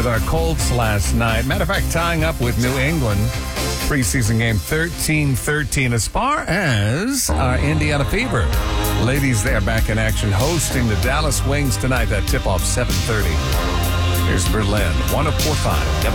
with our Colts last night. Matter of fact, tying up with New England. Preseason game 13-13 as far as our Indiana Fever. Ladies, they're back in action hosting the Dallas Wings tonight. That tip-off 7:30. Here's Berlin, 104.5.